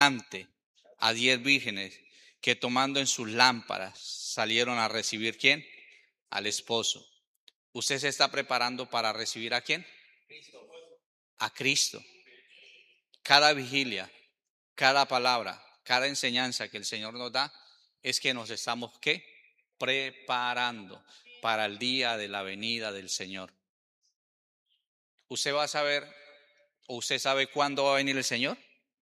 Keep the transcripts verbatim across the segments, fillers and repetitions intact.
a diez vírgenes que tomando en sus lámparas salieron a recibir ¿quién? Al esposo. ¿Usted se está preparando para recibir a quién? A Cristo. Cada vigilia, cada palabra, cada enseñanza que el Señor nos da es que nos estamos ¿qué? Preparando para el día de la venida del Señor. ¿Usted va a saber o usted sabe cuándo va a venir el Señor?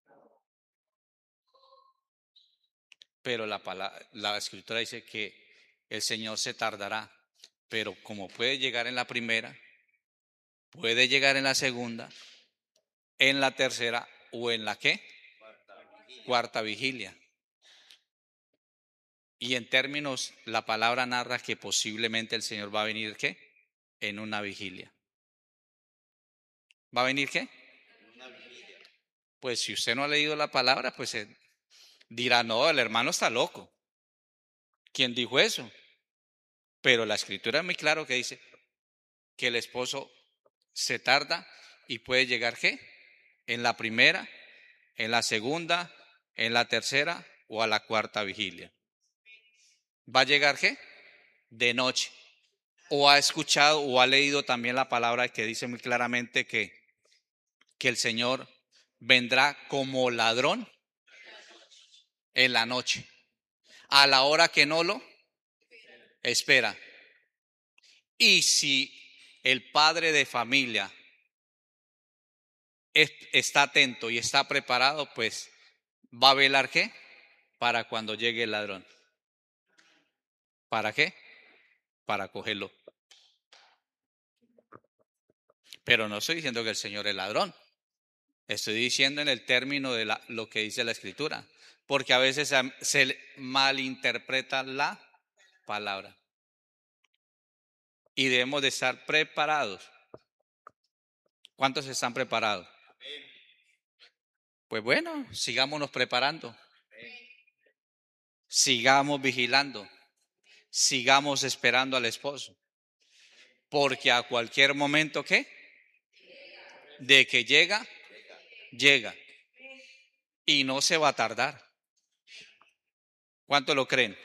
Pero la, palabra, la Escritura dice que el Señor se tardará, pero como puede llegar en la primera, puede llegar en la segunda, en la tercera o en la ¿qué? Cuarta vigilia. Y en términos, la palabra narra que posiblemente el Señor va a venir ¿qué? En una vigilia. ¿Va a venir qué? Pues si usted no ha leído la palabra, pues eh, dirá, no, el hermano está loco. ¿Quién dijo eso? Pero la Escritura es muy claro que dice que el esposo se tarda y puede llegar ¿qué? En la primera, en la segunda, en la tercera o a la cuarta vigilia. ¿Va a llegar qué? De noche. O ha escuchado o ha leído también la palabra que dice muy claramente que, que el Señor vendrá como ladrón en la noche, a la hora que no lo espera. Y si el padre de familia es, está atento y está preparado, pues va a velar ¿qué? Para cuando llegue el ladrón. ¿Para qué? Para cogerlo. Pero no estoy diciendo que el Señor es ladrón. Estoy diciendo en el término de la, lo que dice la Escritura. Porque a veces se, se malinterpreta la palabra. Y debemos de estar preparados. ¿Cuántos están preparados? Pues bueno, sigámonos preparando. Sigamos vigilando. Sigamos esperando al esposo. Porque a cualquier momento, ¿qué? De que llega, llega. Y no se va a tardar. ¿Cuánto lo creen?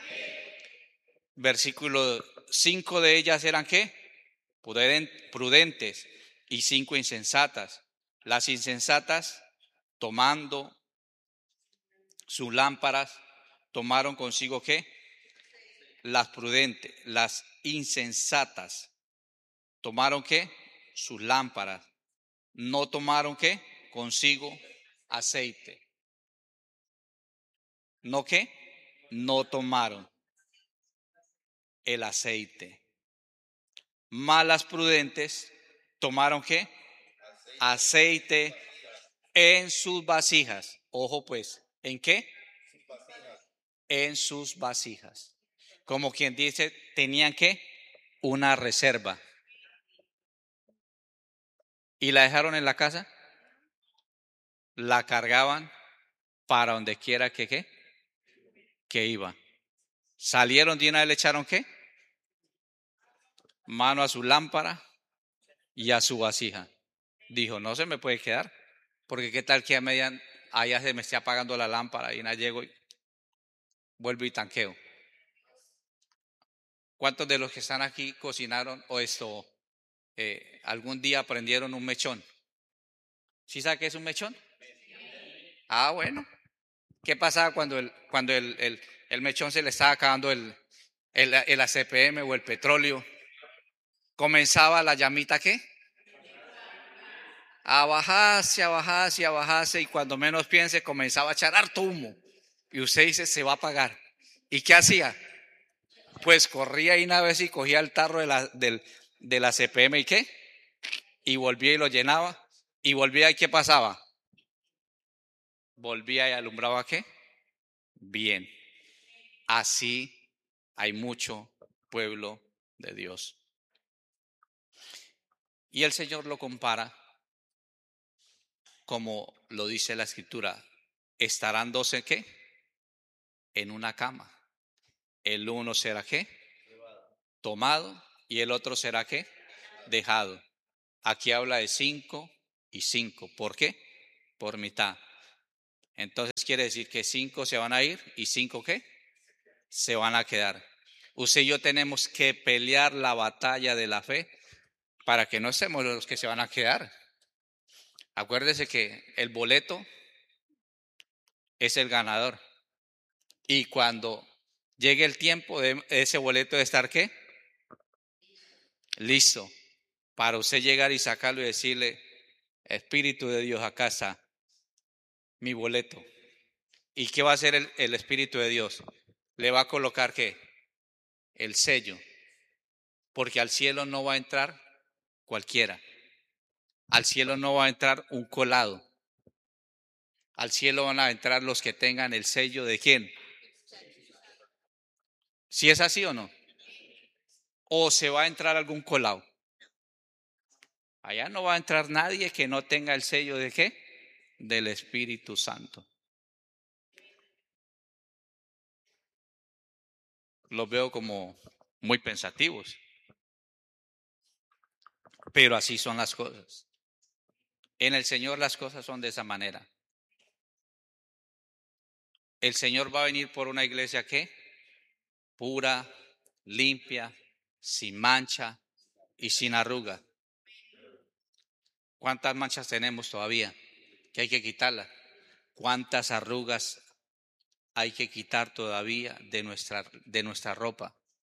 Versículo cinco de ellas eran ¿qué? Prudentes y cinco insensatas. Las insensatas, tomando sus lámparas, tomaron consigo ¿qué? Las prudentes. Las insensatas tomaron ¿qué? Sus lámparas. No tomaron ¿qué? Consigo aceite. ¿No qué? No tomaron el aceite. Malas prudentes tomaron ¿qué? Aceite en sus vasijas. Ojo pues, ¿en qué? En sus vasijas. Como quien dice, tenían ¿qué? Una reserva. ¿Y la dejaron en la casa? La cargaban para donde quiera que ¿qué? Que iba. Salieron de una vez, le echaron ¿qué? Mano a su lámpara y a su vasija. Dijo, no se me puede quedar, porque qué tal que a media allá se me esté apagando la lámpara y no llego y vuelvo y tanqueo. ¿Cuántos de los que están aquí cocinaron o esto eh, algún día aprendieron un mechón? ¿Sí sabe qué es un mechón? Ah, bueno. ¿Qué pasaba cuando el, cuando el, el, el mechón se le estaba acabando el, el, el A C P M o el petróleo? ¿Comenzaba la llamita qué? A bajarse, a bajarse, a bajarse, y cuando menos piense comenzaba a echar harto humo. Y usted dice, se va a apagar. ¿Y qué hacía? Pues corría ahí una vez y cogía el tarro de la, del, de la C P M y qué, y volvía y lo llenaba, y volvía y ¿qué pasaba? Volvía y alumbraba ¿qué? Bien. Así hay mucho pueblo de Dios. Y el Señor lo compara como lo dice la Escritura. Estarán doce ¿qué? En una cama. El uno será ¿qué? Tomado y el otro será ¿qué? Dejado. Aquí habla de cinco y cinco. ¿Por qué? Por mitad. Entonces quiere decir que cinco se van a ir y cinco ¿qué? Se van a quedar. Usted y yo tenemos que pelear la batalla de la fe para que no seamos los que se van a quedar. Acuérdese que el boleto es el ganador. Y cuando llegue el tiempo de ese boleto de estar ¿qué? Listo. Para usted llegar y sacarlo y decirle, Espíritu de Dios, acá está mi boleto. ¿Y qué va a hacer el, el Espíritu de Dios? Le va a colocar ¿qué? El sello. Porque al cielo no va a entrar cualquiera. Al cielo no va a entrar un colado. Al cielo van a entrar los que tengan el sello de ¿quién? ¿Si es así o no? ¿O se va a entrar algún colado? Allá no va a entrar nadie que no tenga el sello de ¿qué? Del Espíritu Santo. Los veo como muy pensativos. Pero así son las cosas. En el Señor las cosas son de esa manera. El Señor va a venir por una iglesia ¿qué? Pura, limpia, sin mancha y sin arruga. ¿Cuántas manchas tenemos todavía? Que hay que quitarlas. ¿Cuántas arrugas hay que quitar todavía de nuestra, de nuestra ropa?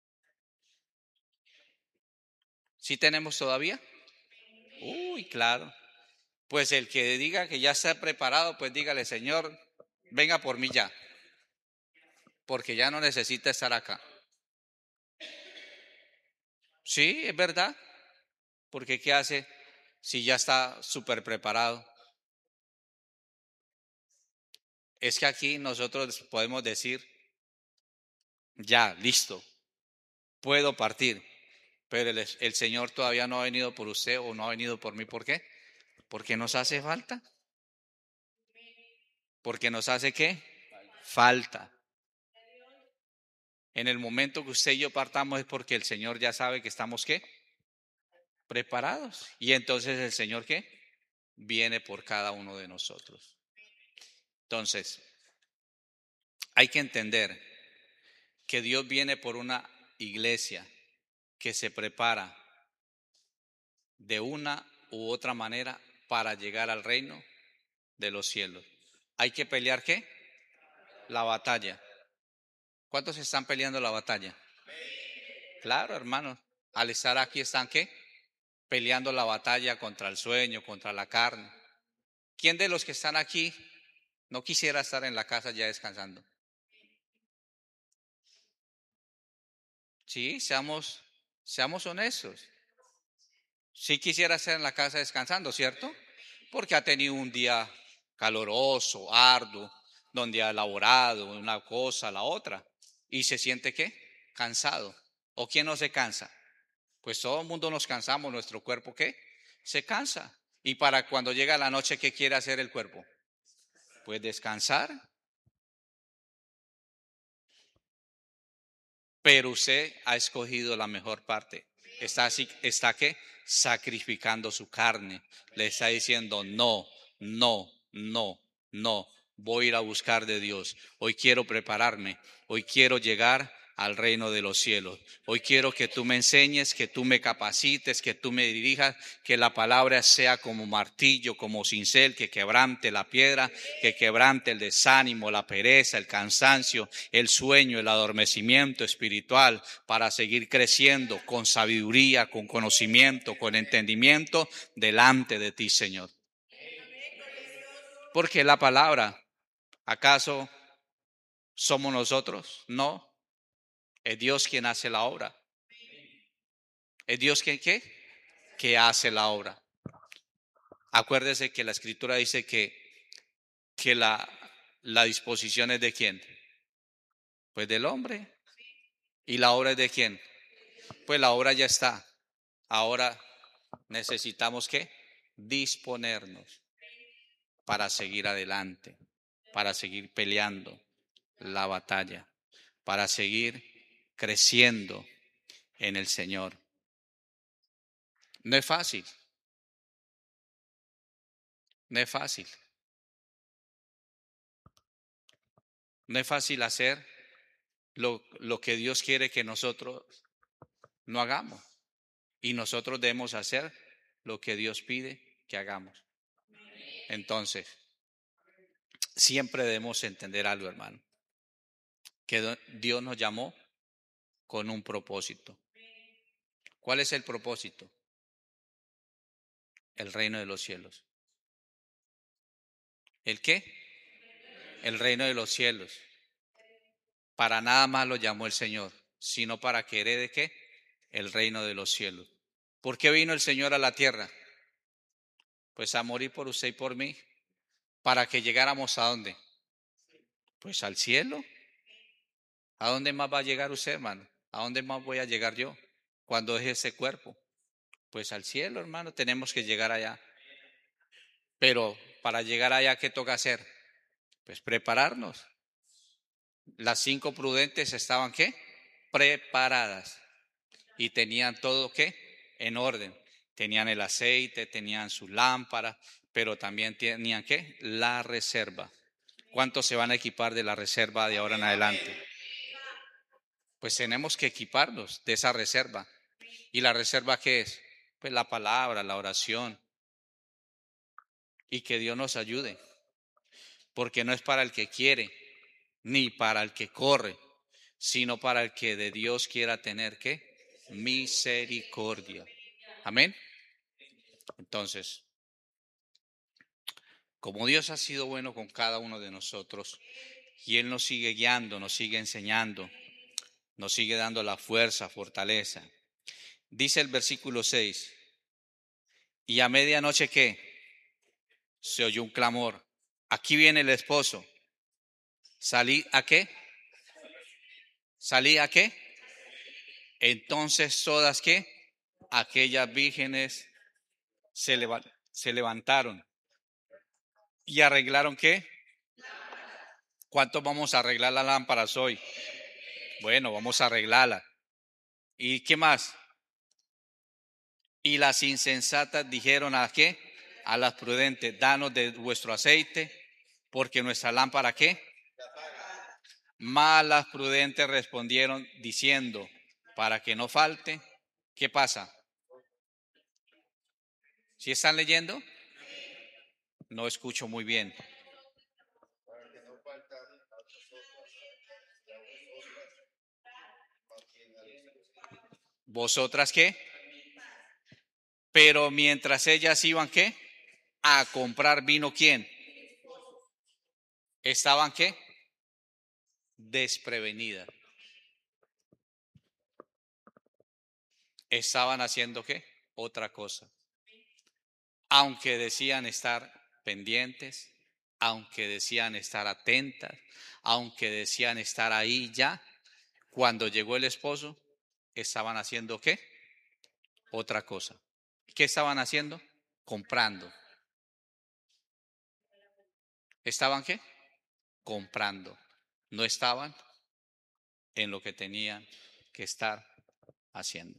¿Sí tenemos todavía? Uy, claro. Pues el que diga que ya está preparado, pues dígale, Señor, venga por mí ya, porque ya no necesita estar acá. Sí, es verdad, porque ¿qué hace si ya está súper preparado? Es que aquí nosotros podemos decir, ya, listo, puedo partir, pero el, el Señor todavía no ha venido por usted o no ha venido por mí. ¿Por qué? Porque nos hace falta. Porque nos hace ¿qué? Falta. En el momento que usted y yo partamos es porque el Señor ya sabe que estamos ¿qué? Preparados. Y entonces el Señor ¿qué? Viene por cada uno de nosotros. Entonces, hay que entender que Dios viene por una iglesia que se prepara de una u otra manera para llegar al reino de los cielos. Hay que pelear ¿qué? La batalla. ¿Cuántos están peleando la batalla? Claro, hermanos. Al estar aquí están ¿qué? Peleando la batalla contra el sueño, contra la carne. ¿Quién de los que están aquí no quisiera estar en la casa ya descansando? Sí, seamos, seamos honestos. Sí quisiera estar en la casa descansando, ¿cierto? Porque ha tenido un día caloroso, arduo, donde ha elaborado una cosa, la otra, y se siente ¿qué? Cansado. ¿O quién no se cansa? Pues todo el mundo nos cansamos, nuestro cuerpo ¿qué? Se cansa. Y para cuando llega la noche, ¿qué quiere hacer el cuerpo? Pues descansar. Pero usted ha escogido la mejor parte. Está así, está ¿qué? Sacrificando su carne. Le está diciendo, no, no, no, no. Voy a ir a buscar de Dios. Hoy quiero prepararme. Hoy quiero llegar al reino de los cielos. Hoy quiero que tú me enseñes, que tú me capacites, que tú me dirijas, que la palabra sea como martillo, como cincel, que quebrante la piedra, que quebrante el desánimo, la pereza, el cansancio, el sueño, el adormecimiento espiritual, para seguir creciendo con sabiduría, con conocimiento, con entendimiento delante de ti, Señor. Porque la palabra, ¿acaso somos nosotros? No, es Dios quien hace la obra. ¿Es Dios quien qué? Que hace la obra. Acuérdese que la escritura dice que, que la, la disposición es de quién? Pues del hombre. ¿Y la obra es de quién? Pues la obra ya está. Ahora necesitamos ¿qué? Disponernos para seguir adelante, para seguir peleando la batalla, para seguir creciendo en el Señor. No es fácil, no es fácil. No es fácil hacer lo, lo que Dios quiere que nosotros no hagamos. Y nosotros debemos hacer lo que Dios pide que hagamos. Entonces, siempre debemos entender algo, hermano, que Dios nos llamó con un propósito. ¿Cuál es el propósito? El reino de los cielos. ¿El qué? El reino de los cielos. Para nada más lo llamó el Señor, sino para que herede ¿qué? El reino de los cielos. ¿Por qué vino el Señor a la tierra? Pues a morir por usted y por mí, para que llegáramos ¿a dónde? Pues al cielo. ¿A dónde más va a llegar usted, hermano? ¿A dónde más voy a llegar yo cuando deje ese cuerpo? Pues al cielo, hermano, tenemos que llegar allá. Pero para llegar allá, ¿qué toca hacer? Pues prepararnos. Las cinco prudentes estaban ¿qué? Preparadas. Y tenían todo ¿qué? En orden. Tenían el aceite, tenían su lámpara, pero también tenían ¿qué? La reserva. ¿Cuántos se van a equipar de la reserva de ahora en adelante? Pues tenemos que equiparnos de esa reserva. ¿Y la reserva qué es? Pues la palabra, la oración. Y que Dios nos ayude. Porque no es para el que quiere, ni para el que corre, sino para el que de Dios quiera tener ¿qué? Misericordia. Amén. Entonces, como Dios ha sido bueno con cada uno de nosotros, y Él nos sigue guiando, nos sigue enseñando, nos sigue dando la fuerza, fortaleza. Dice el versículo seis, y a medianoche ¿qué? Se oyó un clamor. Aquí viene el esposo. ¿Salí a qué? ¿Salí a qué? Entonces todas ¿qué? Aquellas vírgenes se, leva- se levantaron y arreglaron ¿qué? ¿Cuántos vamos a arreglar las lámparas hoy? Bueno, vamos a arreglarla. ¿Y qué más? Y las insensatas dijeron ¿a qué? A las prudentes, danos de vuestro aceite, porque nuestra lámpara ¿qué? Mas las prudentes respondieron diciendo, para que no falte, ¿qué pasa? ¿Sí están leyendo? No escucho muy bien. ¿Vosotras qué? Pero mientras ellas iban ¿qué? A comprar vino, ¿quién? ¿Estaban qué? Desprevenidas. Estaban haciendo ¿qué? Otra cosa. Aunque decían estar pendientes, aunque decían estar atentas, aunque decían estar ahí ya, cuando llegó el esposo, estaban haciendo ¿qué? Otra cosa. ¿Qué estaban haciendo? Comprando. ¿Estaban qué? Comprando. No estaban en lo que tenían que estar haciendo.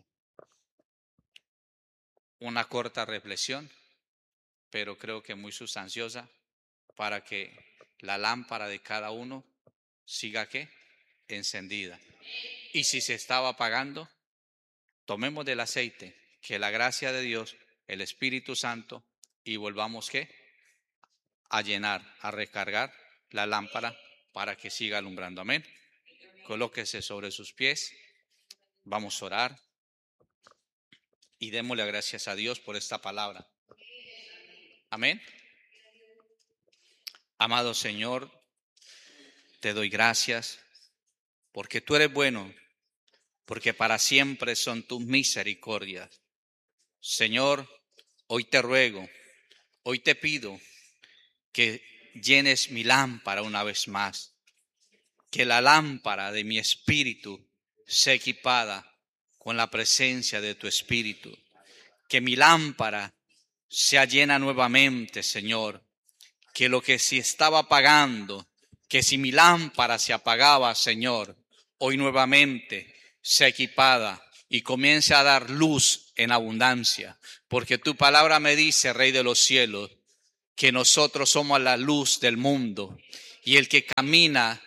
Una corta reflexión, pero creo que muy sustanciosa para que la lámpara de cada uno siga ¿qué? Encendida. Y si se estaba apagando, tomemos del aceite, que la gracia de Dios, el Espíritu Santo, y volvamos ¿qué? A llenar, a recargar la lámpara para que siga alumbrando. Amén. Colóquese sobre sus pies. Vamos a orar y démosle gracias a Dios por esta palabra. Amén. Amado Señor, te doy gracias porque tú eres bueno, porque para siempre son tus misericordias. Señor, hoy te ruego, hoy te pido que llenes mi lámpara una vez más, que la lámpara de mi espíritu sea equipada con la presencia de tu espíritu, que mi lámpara sea llena nuevamente, Señor, que lo que si estaba apagando, que si mi lámpara se apagaba, Señor, hoy nuevamente sea equipada y comience a dar luz en abundancia, porque tu palabra me dice, Rey de los cielos, que nosotros somos la luz del mundo y el que camina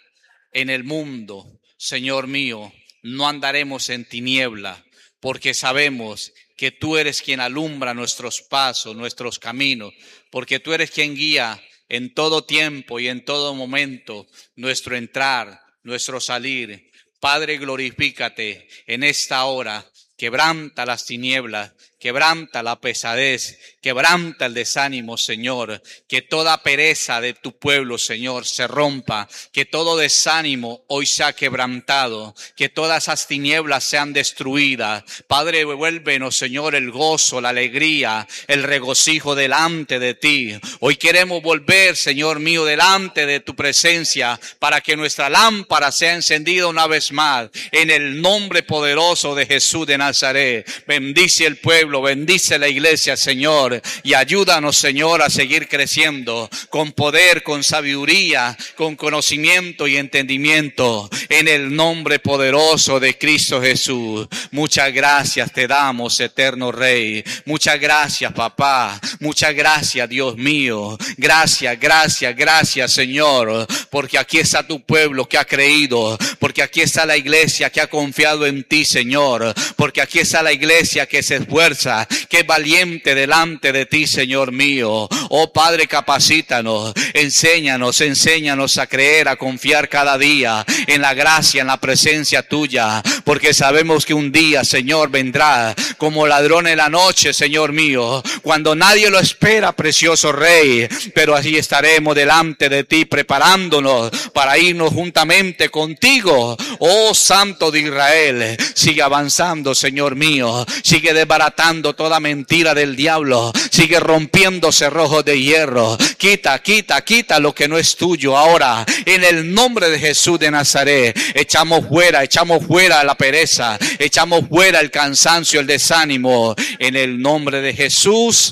en el mundo, Señor mío, no andaremos en tiniebla, porque sabemos que tú eres quien alumbra nuestros pasos, nuestros caminos, porque tú eres quien guía en todo tiempo y en todo momento nuestro entrar, nuestro salir. Padre, glorifícate en esta hora. Quebranta las tinieblas, quebranta la pesadez, quebranta el desánimo, Señor. Que toda pereza de tu pueblo, Señor, se rompa. Que todo desánimo hoy sea quebrantado. Que todas esas tinieblas sean destruidas. Padre, devuélvenos, Señor, el gozo, la alegría, el regocijo delante de ti. Hoy queremos volver, Señor mío, delante de tu presencia para que nuestra lámpara sea encendida una vez más. En el nombre poderoso de Jesús de Nazaret. Nazaret. Bendice el pueblo, bendice la iglesia, Señor, y ayúdanos, Señor, a seguir creciendo con poder, con sabiduría, con conocimiento y entendimiento, en el nombre poderoso de Cristo Jesús. Muchas gracias te damos, eterno Rey. Muchas gracias, papá. Muchas gracias, Dios mío. Gracias, gracias, gracias, Señor, porque aquí está tu pueblo que ha creído, porque aquí está la iglesia que ha confiado en ti, Señor, porque aquí está la iglesia que se esfuerza, que es valiente delante de ti, Señor mío. Oh Padre, capacítanos, enséñanos, enséñanos a creer, a confiar cada día en la gracia, en la presencia tuya, porque sabemos que un día, Señor, vendrá como ladrón en la noche, Señor mío, cuando nadie lo espera, precioso Rey, pero así estaremos delante de ti, preparándonos para irnos juntamente contigo. Oh Santo de Israel, sigue avanzando, Señor mío, sigue desbaratando toda mentira del diablo, sigue rompiendo cerrojos de hierro, quita, quita, quita lo que no es tuyo ahora, en el nombre de Jesús de Nazaret. Echamos fuera, echamos fuera la pereza, echamos fuera el cansancio, el desánimo, en el nombre de Jesús.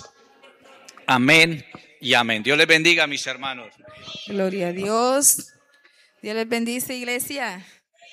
Amén y amén. Dios les bendiga, mis hermanos. Gloria a Dios. Dios les bendice, iglesia.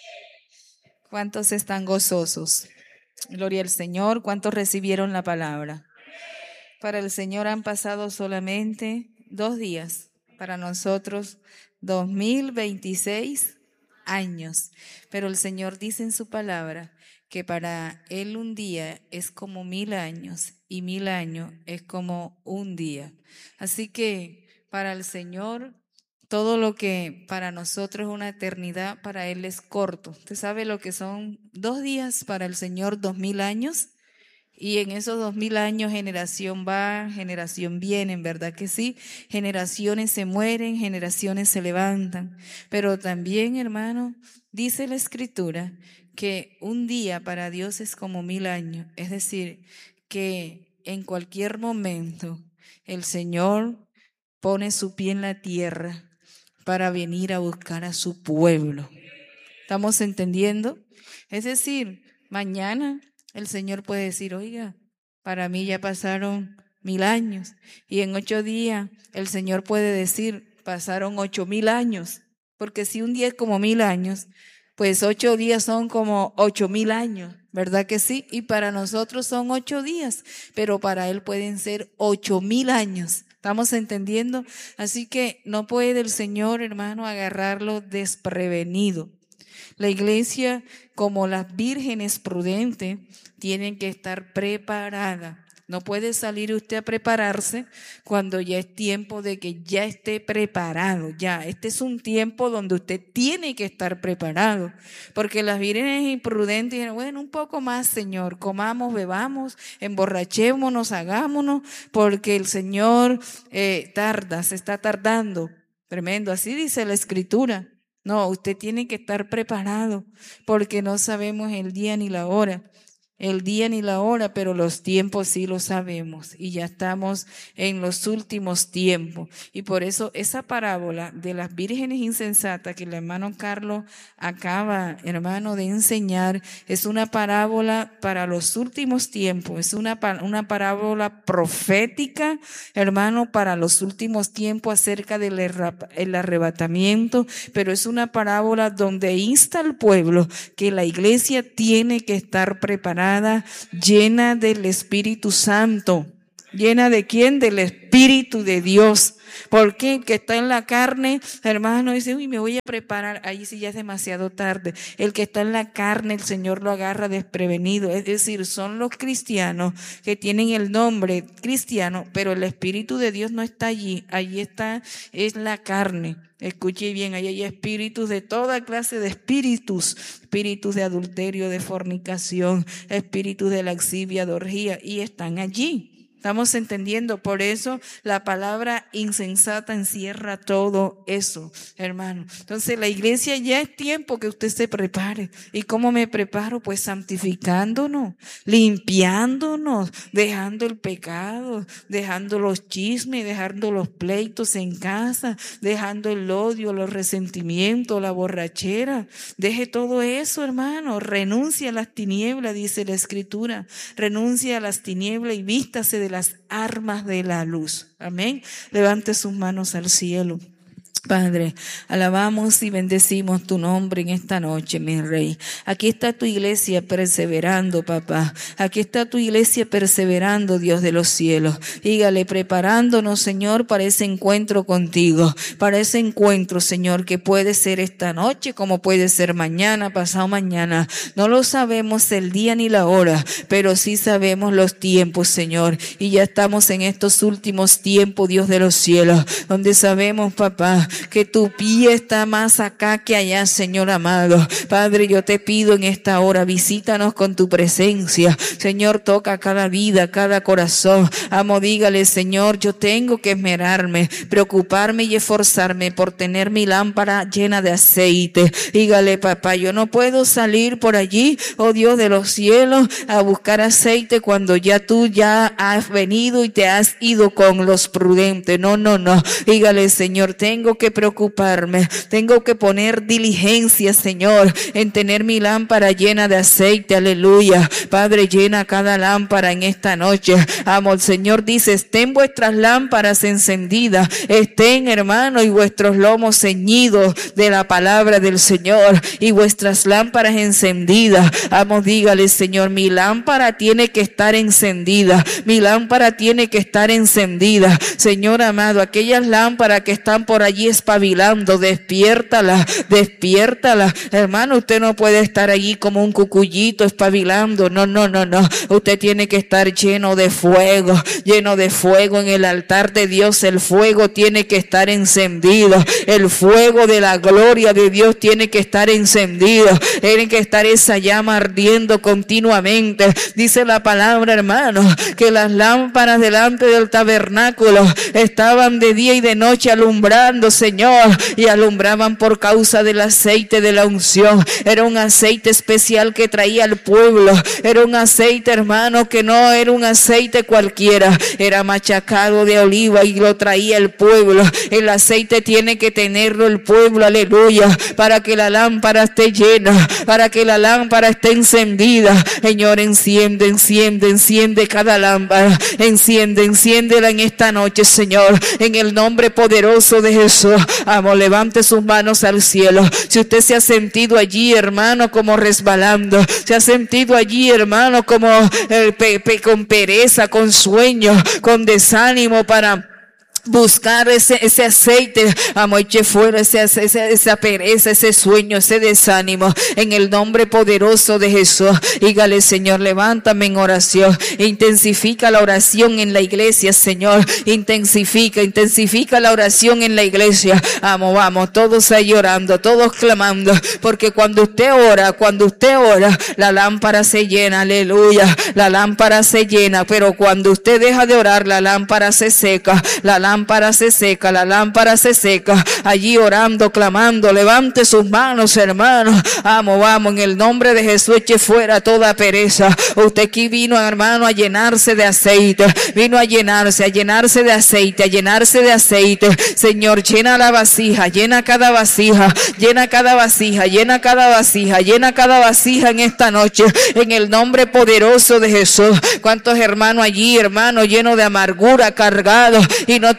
¿Cuántos están gozosos? Gloria al Señor. ¿Cuántos recibieron la palabra? Para el Señor han pasado solamente dos días. Para nosotros, dos mil veintiséis años. Pero el Señor dice en su palabra que para Él un día es como mil años y mil años es como un día. Así que para el Señor, todo lo que para nosotros es una eternidad, para Él es corto. ¿Usted sabe lo que son dos días para el Señor, dos mil años? Y en esos dos mil años generación va, generación viene, ¿verdad que sí? Generaciones se mueren, generaciones se levantan. Pero también, hermano, dice la Escritura que un día para Dios es como mil años. Es decir, que en cualquier momento el Señor pone su pie en la tierra para venir a buscar a su pueblo. ¿Estamos entendiendo? Es decir, mañana el Señor puede decir, oiga, para mí ya pasaron mil años. Y en ocho días el Señor puede decir, pasaron ocho mil años. Porque si un día es como mil años, pues ocho días son como ocho mil años, ¿verdad que sí? Y para nosotros son ocho días, pero para Él pueden ser ocho mil años. ¿Estamos entendiendo? Así que no puede el Señor, hermano, agarrarlo desprevenido. La iglesia, como las vírgenes prudentes, tienen que estar preparada. No puede salir usted a prepararse cuando ya es tiempo de que ya esté preparado. Ya, este es un tiempo donde usted tiene que estar preparado. Porque las vírgenes imprudentes dicen, bueno, un poco más, Señor, comamos, bebamos, emborrachémonos, hagámonos, porque el Señor eh, tarda, se está tardando. Tremendo, así dice la Escritura. No, usted tiene que estar preparado porque no sabemos el día ni la hora. El día ni la hora, pero los tiempos sí lo sabemos y ya estamos en los últimos tiempos. Y por eso esa parábola de las vírgenes insensatas que el hermano Carlos acaba, hermano, de enseñar, es una parábola para los últimos tiempos, es una, una parábola profética, hermano, para los últimos tiempos acerca del el arrebatamiento, pero es una parábola donde insta al pueblo que la iglesia tiene que estar preparada, llena del Espíritu Santo. ¿Llena de quién? Del Espíritu de Dios. ¿Por qué? Que está en la carne, hermano, dice, uy, me voy a preparar. Ahí sí ya es demasiado tarde. El que está en la carne, el Señor lo agarra desprevenido. Es decir, son los cristianos que tienen el nombre cristiano, pero el Espíritu de Dios no está allí. Allí está, es la carne. Escuche bien, ahí hay espíritus de toda clase de espíritus. Espíritus de adulterio, de fornicación, espíritus de laxivia, de orgía, y están allí. ¿Estamos entendiendo? Por eso la palabra insensata encierra todo eso, hermano. Entonces la iglesia ya es tiempo que usted se prepare. ¿Y cómo me preparo? Pues santificándonos, limpiándonos, dejando el pecado, dejando los chismes, dejando los pleitos en casa, dejando el odio, los resentimientos, la borrachera. Deje todo eso, hermano. Renuncia a las tinieblas, dice la Escritura. Renuncia a las tinieblas y vístase de las armas de la luz. Amén. Levante sus manos al cielo. Padre, alabamos y bendecimos tu nombre en esta noche, mi Rey. Aquí está tu iglesia perseverando, papá. Aquí está tu iglesia perseverando, Dios de los cielos. Dígale, preparándonos, Señor, para ese encuentro contigo. Para ese encuentro, Señor, que puede ser esta noche, como puede ser mañana, pasado mañana. No lo sabemos el día ni la hora, pero sí sabemos los tiempos, Señor. Y ya estamos en estos últimos tiempos, Dios de los cielos, donde sabemos, papá, que tu pie está más acá que allá, Señor amado. Padre, yo te pido en esta hora, visítanos con tu presencia. Señor, toca cada vida, cada corazón. Amo, dígale, Señor, yo tengo que esmerarme, preocuparme y esforzarme por tener mi lámpara llena de aceite. Dígale, papá, yo no puedo salir por allí, oh Dios de los cielos, a buscar aceite cuando ya tú ya has venido y te has ido con los prudentes. No, no, no. Dígale, Señor, tengo que preocuparme, tengo que poner diligencia, Señor, en tener mi lámpara llena de aceite. Aleluya. Padre, llena cada lámpara en esta noche. Amo, el Señor dice, estén vuestras lámparas encendidas, estén, hermano, y vuestros lomos ceñidos de la palabra del Señor, y vuestras lámparas encendidas. Amo, dígale, Señor, mi lámpara tiene que estar encendida, mi lámpara tiene que estar encendida. Señor amado, aquellas lámparas que están por allí espabilando, despiértala, despiértala. Hermano, usted no puede estar allí como un cucuyito espabilando. No, no, no, no. Usted tiene que estar lleno de fuego, lleno de fuego en el altar de Dios. El fuego tiene que estar encendido. El fuego de la gloria de Dios tiene que estar encendido. Tiene que estar esa llama ardiendo continuamente. Dice la palabra, hermano, que las lámparas delante del tabernáculo estaban de día y de noche alumbrando, Señor, y alumbraban por causa del aceite de la unción. Era un aceite especial que traía al pueblo. Era un aceite, hermano, que no era un aceite cualquiera. Era machacado de oliva y lo traía el pueblo. El aceite tiene que tenerlo el pueblo, aleluya, para que la lámpara esté llena, para que la lámpara esté encendida. Señor, enciende, enciende, enciende cada lámpara. Enciende, enciéndela en esta noche, Señor, en el nombre poderoso de Jesús. Amo, levante sus manos al cielo. Si usted se ha sentido allí, hermano, como resbalando, se ha sentido allí, hermano, como eh, pe, pe, con pereza, con sueño, con desánimo para buscar ese, ese aceite, amo, eche fuera ese, ese, esa pereza, ese sueño, ese desánimo, en el nombre poderoso de Jesús. Dígale, Señor, levántame en oración, intensifica la oración en la iglesia, Señor, intensifica, intensifica la oración en la iglesia. Amo, vamos, todos ahí orando, todos clamando, porque cuando usted ora, cuando usted ora, la lámpara se llena, aleluya, la lámpara se llena, pero cuando usted deja de orar, la lámpara se seca, la lámpara lámpara se seca, la lámpara se seca, allí orando, clamando. Levante sus manos, hermano. Amo, vamos, en el nombre de Jesús, eche fuera toda pereza. Usted aquí vino, hermano, a llenarse de aceite, vino a llenarse, a llenarse de aceite, a llenarse de aceite. Señor, llena la vasija, llena cada vasija, llena cada vasija, llena cada vasija, llena cada vasija en esta noche, en el nombre poderoso de Jesús. ¿Cuántos hermanos allí, hermanos, llenos de amargura, cargados, y no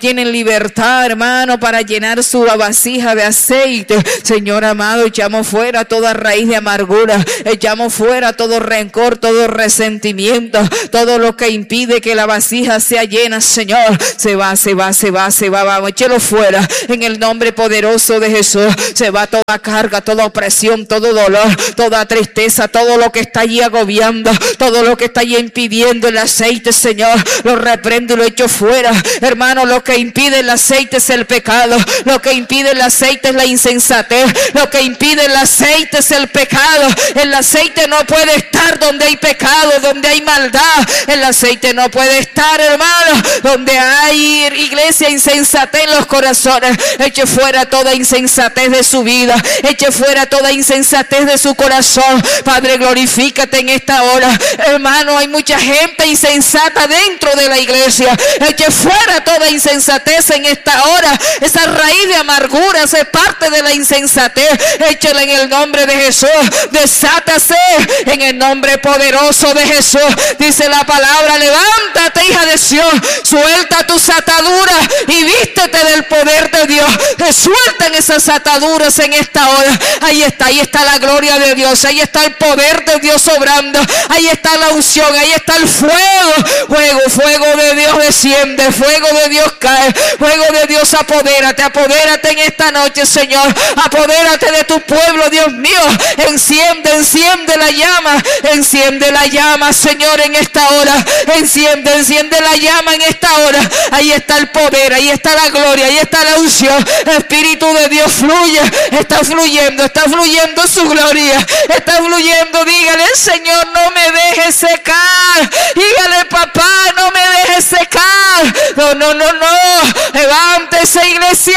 tienen libertad, hermano, para llenar su vasija de aceite. Señor amado, echamos fuera toda raíz de amargura, echamos fuera todo rencor, todo resentimiento, todo lo que impide que la vasija sea llena, Señor. Se va, se va, se va, se va, vamos, échelo fuera en el nombre poderoso de Jesús. Se va toda carga, toda opresión, todo dolor, toda tristeza, todo lo que está allí agobiando, todo lo que está allí impidiendo el aceite, Señor, lo reprendo y lo echo fuera. Hermano, lo que impide el aceite es el pecado, lo que impide el aceite es la insensatez, lo que impide el aceite es el pecado. El aceite no puede estar donde hay pecado, donde hay maldad. El aceite no puede estar, hermano, donde hay, iglesia, insensatez en los corazones. Eche fuera toda insensatez de su vida, eche fuera toda insensatez de su corazón. Padre, glorifícate en esta hora. Hermano, hay mucha gente insensata dentro de la iglesia. Eche fuera toda insensatez en esta hora. Esa raíz de amargura es parte de la insensatez. Échela en el nombre de Jesús. Desátase en el nombre poderoso de Jesús. Dice la palabra: levántate, hija de Sión, suelta tus ataduras y vístete del poder de Dios. Que suelten esas ataduras en esta hora. Ahí está, ahí está la gloria de Dios, ahí está el poder de Dios obrando, ahí está la unción, ahí está el fuego. Fuego, fuego de Dios desciende, fuego de Dios cae, fuego de Dios apodérate, apodérate en esta noche, Señor. Apodérate de tu pueblo, Dios mío. Enciende, enciende la llama, enciende la llama, Señor, en esta hora. Enciende, enciende la llama en esta hora. Ahí está el poder, ahí está la gloria, ahí está la unción. Espíritu de Dios fluye, está fluyendo, está fluyendo su gloria, está fluyendo. Dígale: Señor, no me dejes secar. Dígale: papá, no me dejes secar. No, no, no, no. Levántese, iglesia.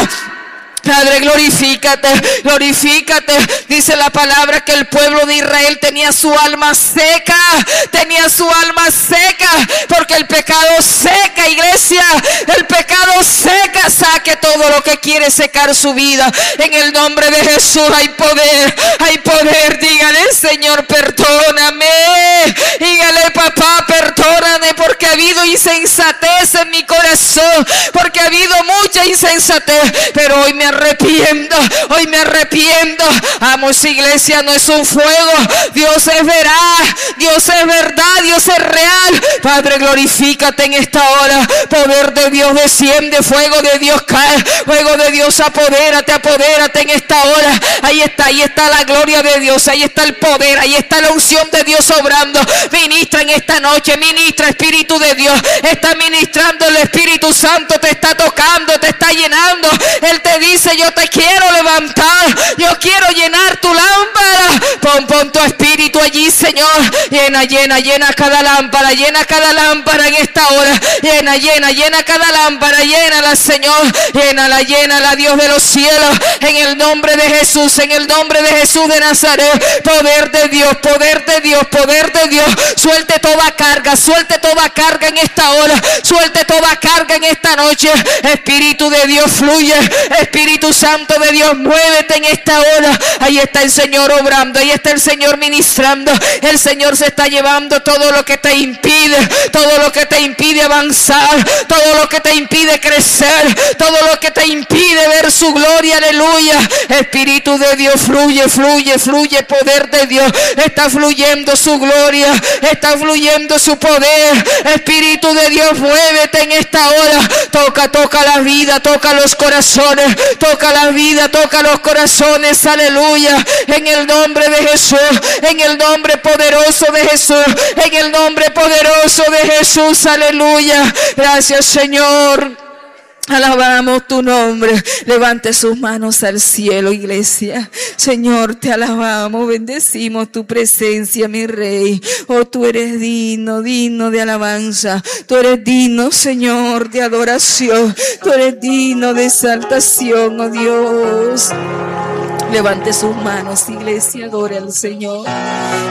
Padre, glorifícate, glorifícate. Dice la palabra que el pueblo de Israel tenía su alma seca, tenía su alma seca, porque el pecado seca, iglesia, el pecado seca. Saque todo lo que quiere secar su vida. En el nombre de Jesús hay poder, hay poder. Dígale: Señor, perdóname. Dígale: papá, perdóname, porque ha habido insensatez en mi corazón, porque ha habido mucha insensatez, pero hoy me arrepiento, hoy me arrepiento. Amos, iglesia, no es un fuego. Dios es veraz, Dios es verdad, Dios es real. Padre, glorifícate en esta hora. Poder de Dios desciende, fuego de Dios cae, fuego de Dios apodérate, apodérate en esta hora. Ahí está, ahí está la gloria de Dios, ahí está el poder, ahí está la unción de Dios obrando. Ministra en esta noche, ministra, Espíritu de Dios. Está ministrando el Espíritu Santo, te está tocando, te está llenando. Él te dice: yo te quiero levantar, yo quiero llenar tu lámpara. Pon, pon tu espíritu allí, Señor. Llena, llena, llena cada lámpara, llena cada lámpara en esta hora. Llena, llena, llena cada lámpara, llénala, Señor. Llénala, llénala, Dios de los cielos. En el nombre de Jesús, en el nombre de Jesús de Nazaret. Poder de Dios, poder de Dios, poder de Dios. Suelte toda carga, suelte toda carga en esta hora. Suelte toda carga en esta noche. Espíritu de Dios fluye. Espíritu Santo de Dios, muévete en esta hora. Ahí está el Señor obrando, ahí está el Señor ministrando. El Señor se está llevando todo lo que te impide, todo lo que te impide avanzar, todo lo que te impide crecer, todo lo que te impide ver su gloria. Aleluya. Espíritu de Dios fluye, fluye, fluye. Poder de Dios, está fluyendo su gloria, está fluyendo su poder. Espíritu de Dios, muévete en esta hora. Toca, toca la vida, toca los corazones, toca la vida, toca los corazones. Aleluya. En el nombre de Jesús, en el nombre poderoso de Jesús, en el nombre poderoso de Jesús. Aleluya. Gracias, Señor. Alabamos tu nombre. Levante sus manos al cielo, iglesia. Señor, te alabamos, bendecimos tu presencia, mi Rey. Oh, tú eres digno, digno de alabanza. Tú eres digno, Señor, de adoración. Tú eres digno de exaltación, oh Dios. Levante sus manos, iglesia, adore al Señor.